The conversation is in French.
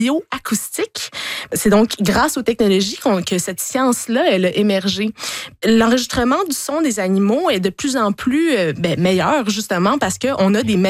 bioacoustique. C'est donc grâce aux technologies que cette science-là, elle a émergé. L'enregistrement du son des animaux est de plus en plus meilleur, justement, parce qu'on a des